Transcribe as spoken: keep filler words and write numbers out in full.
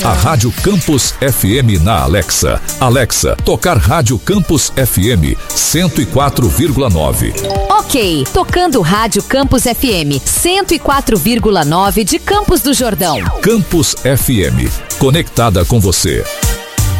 A Rádio Campus F M na Alexa. Alexa, tocar Rádio Campus F M cento e quatro vírgula nove. Ok, tocando Rádio Campus F M cento e quatro vírgula nove de Campos do Jordão. Campus F M, conectada com você.